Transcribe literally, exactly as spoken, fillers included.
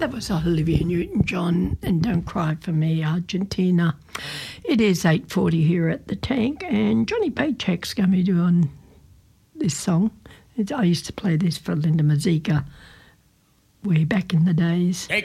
That was Olivia Newton-John and Don't Cry For Me, Argentina. It is eight forty here at the Tank, and Johnny Paycheck's going to be doing this song. It's, I used to play this for Linda Mazika way back in the days. Take